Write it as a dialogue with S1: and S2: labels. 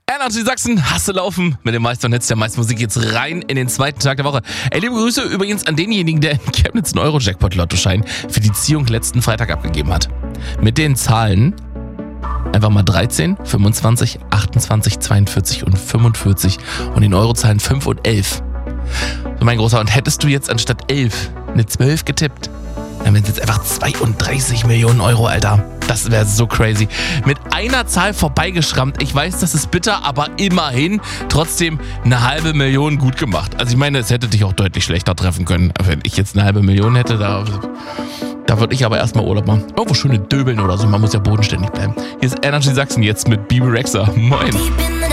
S1: Energy Sachsen, Hasse laufen mit dem Meister und Hits der meisten Musik jetzt rein in den zweiten Tag der Woche. Liebe Grüße übrigens an denjenigen, der in Chemnitz einen Euro-Jackpot-Lottoschein für die Ziehung letzten Freitag abgegeben hat. Mit den Zahlen einfach mal 13, 25, 28, 42 und 45 und den Eurozahlen 5 und 11. So mein Großer, und hättest du jetzt anstatt 11 eine 12 getippt, dann wären es jetzt einfach 32 Millionen Euro, Alter. Das wäre so crazy. Mit einer Zahl vorbeigeschrammt. Ich weiß, das ist bitter, aber immerhin trotzdem eine halbe Million gut gemacht. Also ich meine, es hätte dich auch deutlich schlechter treffen können. Wenn ich jetzt eine halbe Million hätte, da würde ich aber erstmal Urlaub machen. Irgendwo schöne Döbeln oder so. Man muss ja bodenständig bleiben. Hier ist Energy Sachsen jetzt mit Bibi Rexha. Moin.